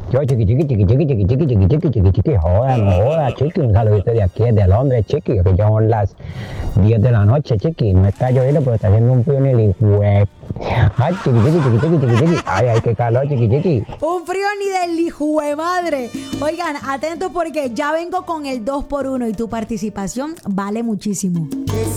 Yo, chiqui, chiqui, chiqui, chiqui, chiqui, chiqui, chiqui, chiqui, chiqui, chiqui, joda, no joda, chiqui, un saludito de aquí, de Londres, chiqui, que ya son las 10 de la noche, chiqui, no está lloviendo, pero está haciendo un frío ni el hue... Ay, chiqui, chiqui, chiqui, chiqui, chiqui, chiqui, ay, qué calor, chiqui, chiqui. Un frío ni del hijo de madre. Oigan, atentos porque ya vengo con el 2x1 y tu participación vale muchísimo.